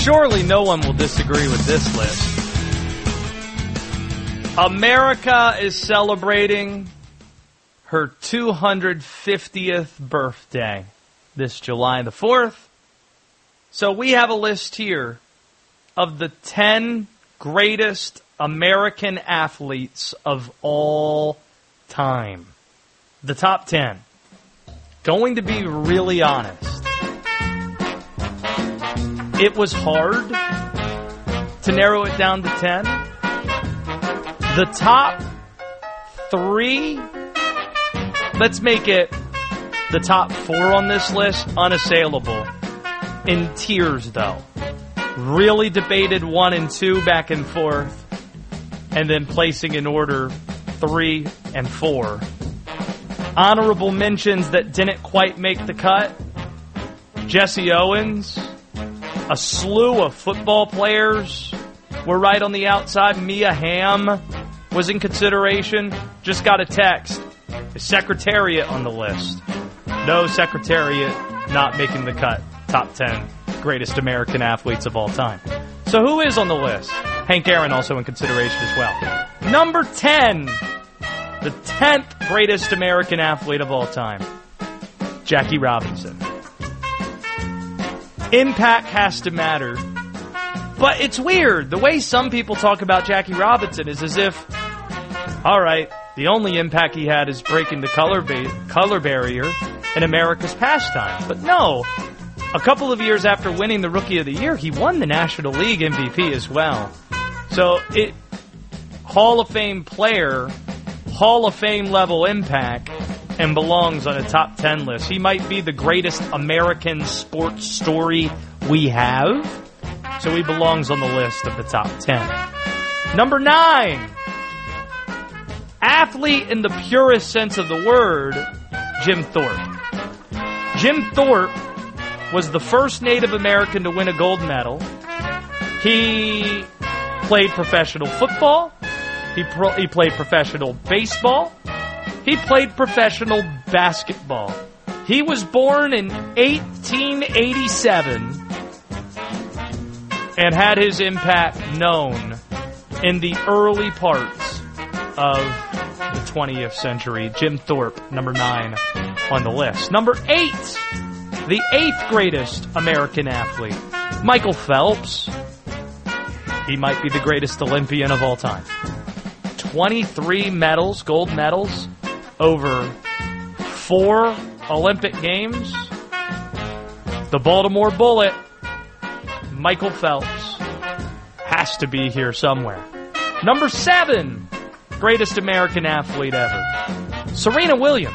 Surely no one will disagree with this list. America is celebrating her 250th birthday this July the 4th. So we have a list here of the 10 greatest American athletes of all time. The top 10. Going to be really honest. It was hard to narrow it down to 10. The top 3, let's make it the top 4 on this list, unassailable. In tiers, though. Really debated 1 and 2 back and forth, and then placing in order 3 and 4. Honorable mentions that didn't quite make the cut. Jesse Owens, a slew of football players were right on the outside. Mia Hamm was in consideration. Just got a text. Is Secretariat on the list? No, Secretariat not making the cut. Top 10 greatest American athletes of all time. So who is on the list? Hank Aaron also in consideration as well. Number 10, the 10th greatest American athlete of all time, Jackie Robinson. Impact has to matter. But it's weird. The way some people talk about Jackie Robinson is as if, all right, the only impact he had is breaking the color barrier in America's pastime. But no, a couple of years after winning the Rookie of the Year, he won the National League MVP as well. So Hall of Fame player, Hall of Fame level impact, and belongs on a top 10 list. He might be the greatest American sports story we have. So he belongs on the list of the top 10. Number 9. Athlete in the purest sense of the word, Jim Thorpe. Jim Thorpe was the first Native American to win a gold medal. He played professional football. He played professional baseball. He played professional basketball. He was born in 1887 and had his impact known in the early parts of the 20th century. Jim Thorpe, number 9 on the list. Number 8, the 8th greatest American athlete, Michael Phelps. He might be the greatest Olympian of all time. 23 medals, gold medals, over 4 Olympic Games. The Baltimore Bullet, Michael Phelps, has to be here somewhere. Number 7, greatest American athlete ever, Serena Williams.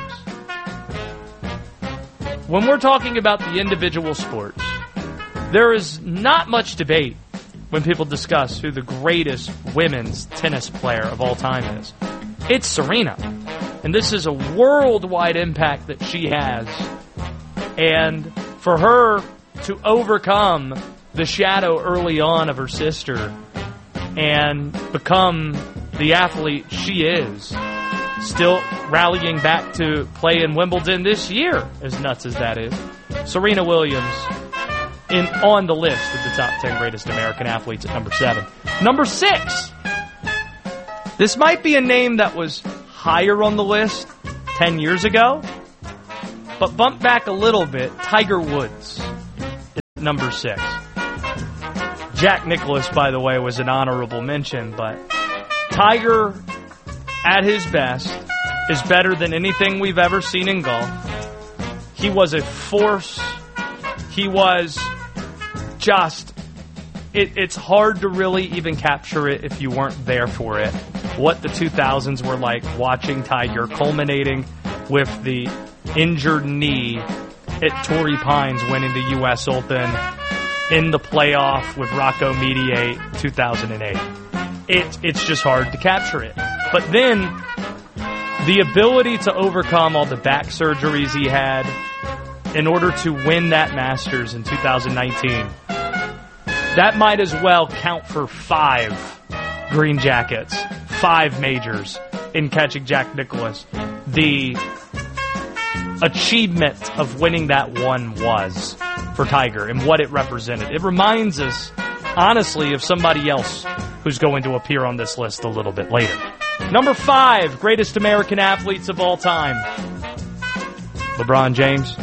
When we're talking about the individual sports, there is not much debate when people discuss who the greatest women's tennis player of all time is. It's Serena. And this is a worldwide impact that she has. And for her to overcome the shadow early on of her sister and become the athlete she is, still rallying back to play in Wimbledon this year, as nuts as that is, Serena Williams on the list of the top 10 greatest American athletes at number 7. Number 6. This might be a name that was higher on the list 10 years ago, but bump back a little bit. Tiger Woods is number 6. Jack Nicklaus, by the way, was an honorable mention, but Tiger, at his best, is better than anything we've ever seen in golf. He was a force. He was just... It's hard to really even capture it if you weren't there for it. What the 2000s were like watching Tiger, culminating with the injured knee at Torrey Pines winning the U.S. Open in the playoff with Rocco Mediate 2008. It's just hard to capture it. But then the ability to overcome all the back surgeries he had in order to win that Masters in 2019, that might as well count for 5 green jackets, 5 majors in catching Jack Nicklaus. The achievement of winning that one was for Tiger and what it represented. It reminds us honestly, of somebody else who's going to appear on this list a little bit later. Number 5, greatest American athletes of all time. LeBron James.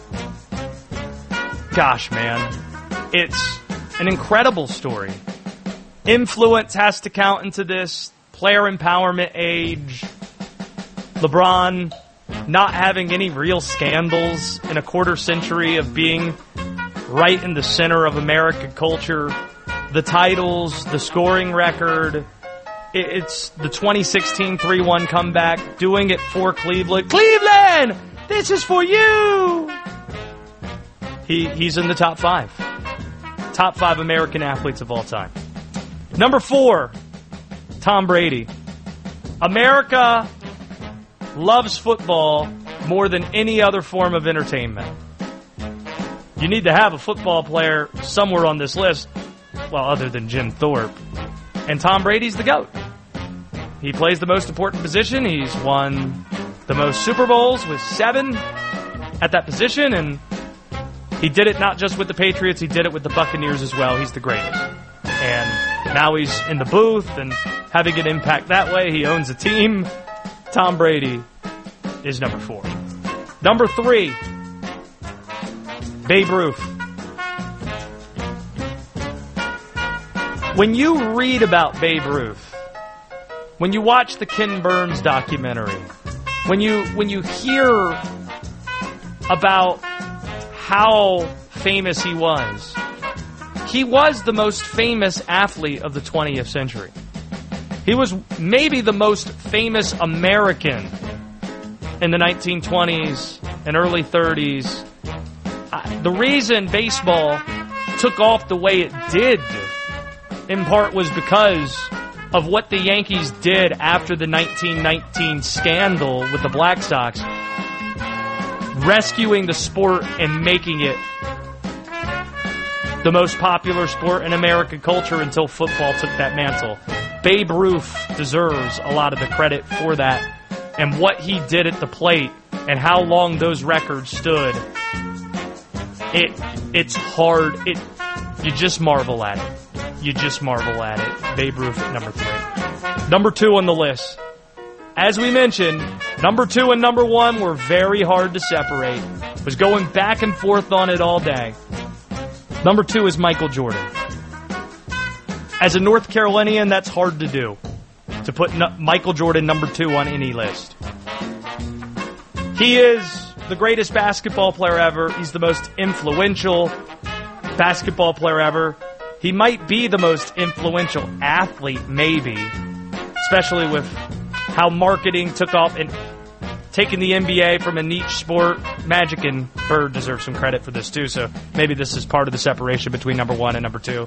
Gosh, man. It's an incredible story. Influence has to count into this. Player empowerment age. LeBron not having any real scandals in a quarter century of being right in the center of American culture. The titles, the scoring record. It's the 2016 3-1 comeback, doing it for Cleveland. Cleveland! This is for you! He's in the top 5. Top 5 American athletes of all time. Number 4, Tom Brady. America loves football more than any other form of entertainment. You need to have a football player somewhere on this list, well, other than Jim Thorpe. And Tom Brady's the GOAT. He plays the most important position. He's won the most Super Bowls with 7 at that position, and he did it not just with the Patriots, he did it with the Buccaneers as well. He's the greatest. And now he's in the booth and having an impact that way. He owns a team. Tom Brady is number 4. Number 3, Babe Ruth. When you read about Babe Ruth, when you watch the Ken Burns documentary, when you hear about how famous he was the most famous athlete of the 20th century. He was maybe the most famous American in the 1920s and early 30s. The reason baseball took off the way it did, in part, was because of what the Yankees did after the 1919 scandal with the Black Sox, rescuing the sport and making it the most popular sport in American culture until football took that mantle. Babe Ruth deserves a lot of the credit for that, and what he did at the plate and how long those records stood. It's hard. You just marvel at it. You just marvel at it. Babe Ruth at number 3. Number 2 on the list. As we mentioned, number 2 and number 1 were very hard to separate. Was going back and forth on it all day. Number 2 is Michael Jordan. As a North Carolinian, that's hard to do. To put Michael Jordan number 2 on any list. He is the greatest basketball player ever. He's the most influential basketball player ever. He might be the most influential athlete, maybe. Especially with how marketing took off and taking the NBA from a niche sport. Magic and Bird deserve some credit for this too, so maybe this is part of the separation between number 1 and number 2.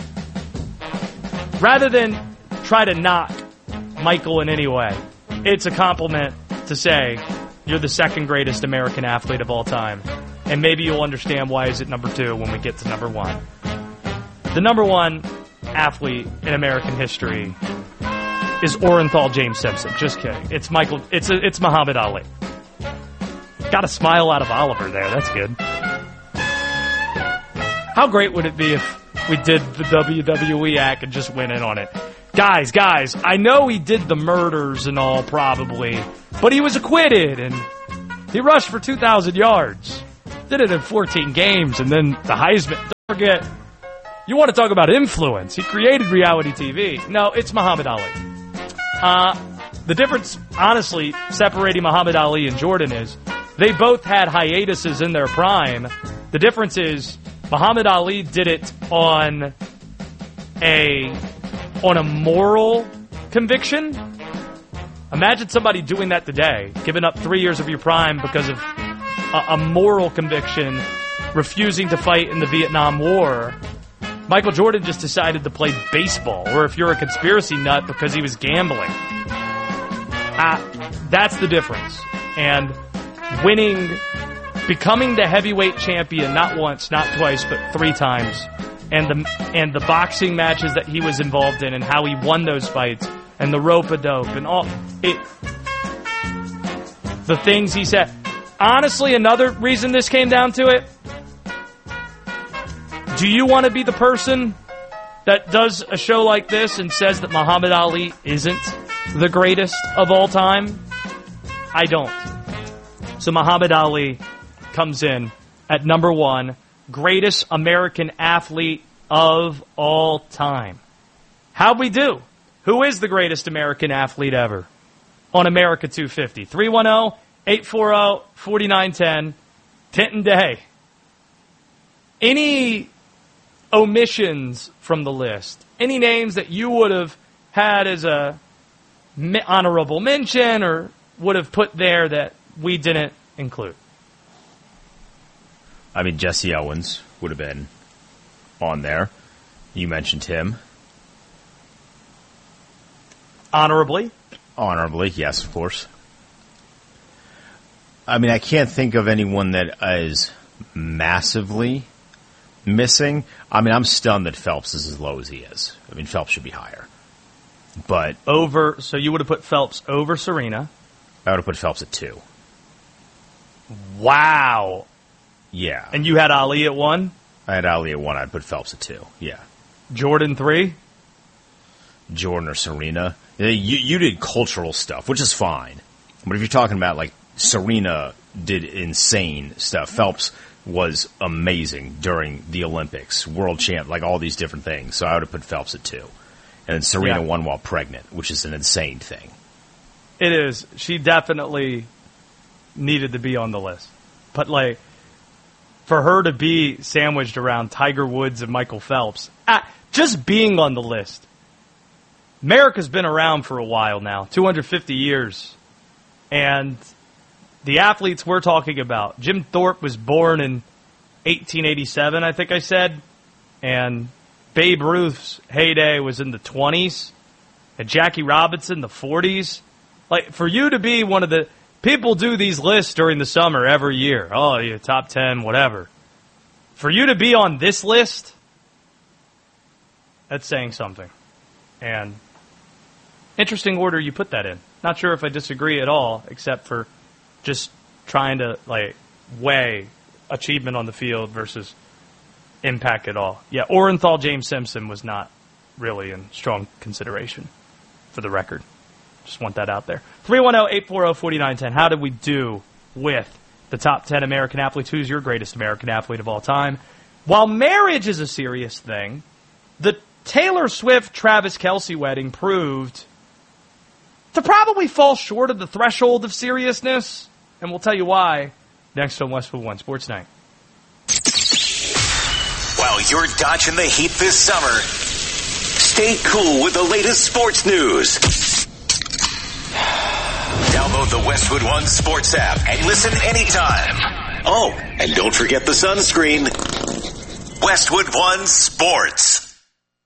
Rather than try to knock Michael in any way, it's a compliment to say you're the second greatest American athlete of all time. And maybe you'll understand why he's at number 2 when we get to number 1. The number 1 athlete in American history is Orenthal James Simpson. Just kidding. It's Muhammad Ali. Got a smile out of Oliver there. That's good. How great would it be if we did the WWE act and just went in on it? Guys, I know he did the murders and all probably, but he was acquitted and he rushed for 2,000 yards. Did it in 14 games and then the Heisman. Don't forget, you want to talk about influence. He created reality TV. No, it's Muhammad Ali. The difference, honestly, separating Muhammad Ali and Jordan is they both had hiatuses in their prime. The difference is Muhammad Ali did it on a moral conviction. Imagine somebody doing that today, giving up 3 years of your prime because of a moral conviction, refusing to fight in the Vietnam War. Michael Jordan just decided to play baseball, or if you're a conspiracy nut, because he was gambling. That's the difference. And becoming the heavyweight champion, not once, not twice, but 3 times, and the boxing matches that he was involved in and how he won those fights, and the rope-a-dope, and all the things he said. Honestly, another reason this came down to it, do you want to be the person that does a show like this and says that Muhammad Ali isn't the greatest of all time? I don't. So Muhammad Ali comes in at number 1, greatest American athlete of all time. How'd we do? Who is the greatest American athlete ever on America 250? 310-840-4910. Tintin Day. Any omissions from the list? Any names that you would have had as a honorable mention or would have put there that we didn't include? I mean, Jesse Owens would have been on there. You mentioned him. Honorably? Honorably, yes, of course. I mean, I can't think of anyone that is massively missing. I mean, I'm stunned that Phelps is as low as he is. I mean, Phelps should be higher. But So you would have put Phelps over Serena. I would have put Phelps at 2. Wow. Yeah. And you had Ali at 1? I had Ali at 1. I'd put Phelps at 2. Yeah. Jordan 3? Jordan or Serena. You did cultural stuff, which is fine. But if you're talking about, like, Serena did insane stuff. Phelps was amazing during the Olympics, world champ, like all these different things. So I would have put Phelps at 2. And then Serena won while pregnant, which is an insane thing. It is. She definitely needed to be on the list. But, like, for her to be sandwiched around Tiger Woods and Michael Phelps, just being on the list. America's been around for a while now, 250 years. And the athletes we're talking about, Jim Thorpe was born in 1887, I think I said. And Babe Ruth's heyday was in the 20s. And Jackie Robinson, the 40s. Like, for you to be one of the... People do these lists during the summer every year. Oh, yeah, top 10, whatever. For you to be on this list, that's saying something. And interesting order you put that in. Not sure if I disagree at all, except for just trying to, like, weigh achievement on the field versus impact at all. Yeah, Orenthal James Simpson was not really in strong consideration, for the record. Just want that out there. 310-840-4910. How did we do with the top 10 American athletes? Who's your greatest American athlete of all time? While marriage is a serious thing, the Taylor Swift-Travis Kelce wedding proved to probably fall short of the threshold of seriousness. And we'll tell you why next on Westwood One Sports Night. While you're dodging the heat this summer, stay cool with the latest sports news. Download the Westwood One Sports app and listen anytime. Oh, and don't forget the sunscreen. Westwood One Sports.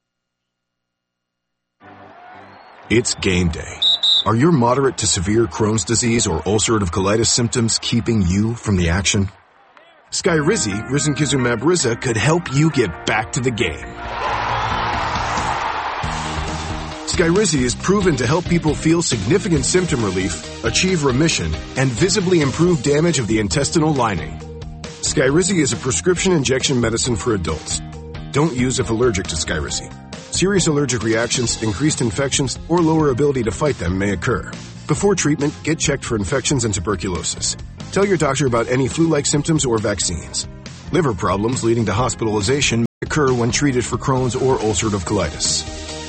It's game day. Are your moderate to severe Crohn's disease or ulcerative colitis symptoms keeping you from the action? Skyrizi, risankizumab Riza, could help you get back to the game. Skyrizi is proven to help people feel significant symptom relief, achieve remission, and visibly improve damage of the intestinal lining. Skyrizi is a prescription injection medicine for adults. Don't use if allergic to Skyrizi. Serious allergic reactions, increased infections, or lower ability to fight them may occur. Before treatment, get checked for infections and tuberculosis. Tell your doctor about any flu-like symptoms or vaccines. Liver problems leading to hospitalization may occur when treated for Crohn's or ulcerative colitis.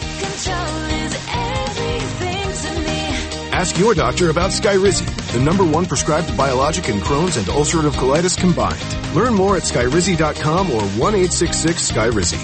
Ask your doctor about Skyrizi, the #1 prescribed biologic in Crohn's and ulcerative colitis combined. Learn more at Skyrizi.com or 1-866-SKYRIZI.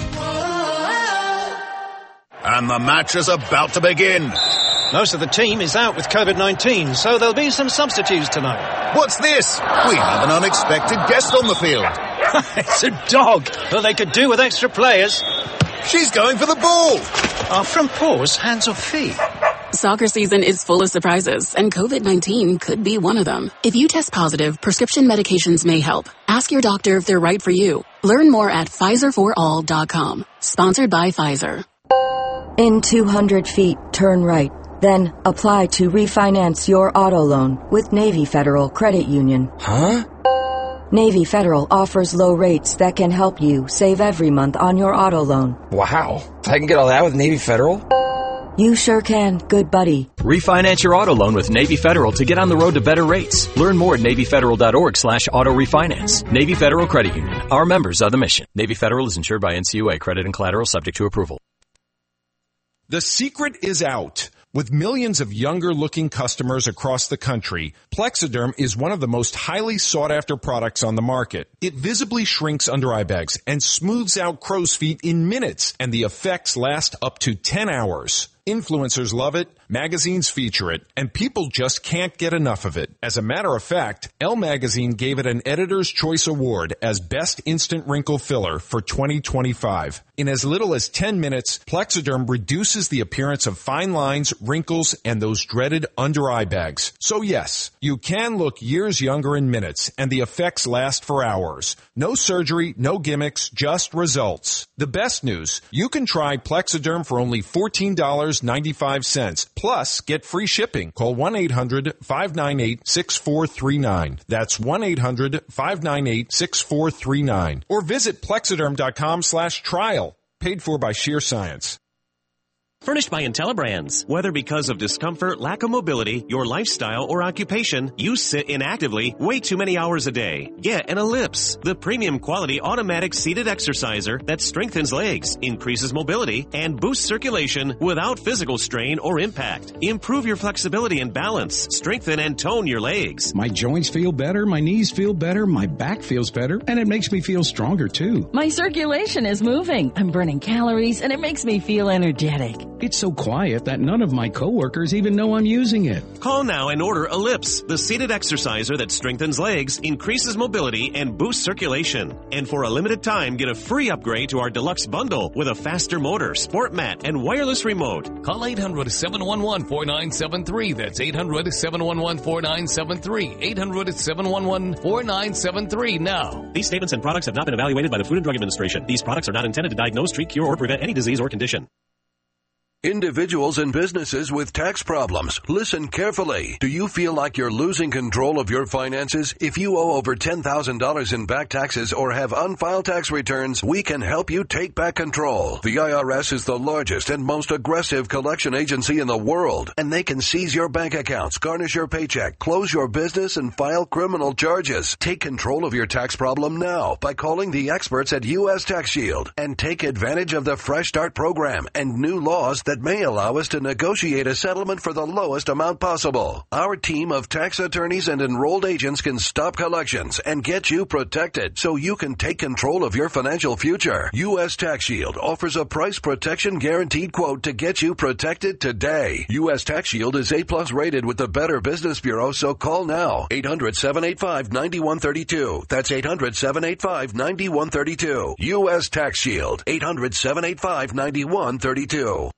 And the match is about to begin. Most of the team is out with COVID-19, so there'll be some substitutes tonight. What's this? We have an unexpected guest on the field. It's a dog. Well, they could do with extra players. She's going for the ball. From paws, hands or feet. Soccer season is full of surprises, and COVID-19 could be one of them. If you test positive, prescription medications may help. Ask your doctor if they're right for you. Learn more at PfizerForAll.com. Sponsored by Pfizer. In 200 feet, turn right. Then apply to refinance your auto loan with Navy Federal Credit Union. Huh? Navy Federal offers low rates that can help you save every month on your auto loan. Wow. I can get all that with Navy Federal? You sure can, good buddy. Refinance your auto loan with Navy Federal to get on the road to better rates. Learn more at NavyFederal.org/auto refinance. Navy Federal Credit Union. Our members are the mission. Navy Federal is insured by NCUA. Credit and collateral subject to approval. The secret is out. With millions of younger-looking customers across the country, Plexiderm is one of the most highly sought-after products on the market. It visibly shrinks under eye bags and smooths out crow's feet in minutes, and the effects last up to 10 hours. Influencers love it, magazines feature it, and people just can't get enough of it. As a matter of fact, Elle Magazine gave it an Editor's Choice Award as Best Instant Wrinkle Filler for 2025. In as little as 10 minutes, Plexiderm reduces the appearance of fine lines, wrinkles, and those dreaded under-eye bags. So yes, you can look years younger in minutes, and the effects last for hours. No surgery, no gimmicks, just results. The best news, you can try Plexiderm for only $14.95, plus get free shipping. Call 1-800-598-6439. That's 1-800-598-6439. Or visit Plexiderm.com/trial. Paid for by Sheer Science. Furnished by IntelliBrands. Whether because of discomfort, lack of mobility, your lifestyle, or occupation, you sit inactively way too many hours a day. Get an Ellipse, the premium quality automatic seated exerciser that strengthens legs, increases mobility, and boosts circulation without physical strain or impact. Improve your flexibility and balance. Strengthen and tone your legs. My joints feel better, my knees feel better, my back feels better, and it makes me feel stronger too. My circulation is moving. I'm burning calories, and it makes me feel energetic. It's so quiet that none of my coworkers even know I'm using it. Call now and order Ellipse, the seated exerciser that strengthens legs, increases mobility, and boosts circulation. And for a limited time, get a free upgrade to our deluxe bundle with a faster motor, sport mat, and wireless remote. Call 800-711-4973. That's 800-711-4973. 800-711-4973 now. These statements and products have not been evaluated by the Food and Drug Administration. These products are not intended to diagnose, treat, cure, or prevent any disease or condition. Individuals and businesses with tax problems, listen carefully. Do you feel like you're losing control of your finances? If you owe over $10,000 in back taxes or have unfiled tax returns, we can help you take back control. The IRS is the largest and most aggressive collection agency in the world, and they can seize your bank accounts, garnish your paycheck, close your business, and file criminal charges. Take control of your tax problem now by calling the experts at U.S. Tax Shield and take advantage of the Fresh Start program and new laws that may allow us to negotiate a settlement for the lowest amount possible. Our team of tax attorneys and enrolled agents can stop collections and get you protected so you can take control of your financial future. U.S. Tax Shield offers a price protection guaranteed quote to get you protected today. U.S. Tax Shield is A+ rated with the Better Business Bureau, so call now. 800-785-9132. That's 800-785-9132. U.S. Tax Shield. 800-785-9132.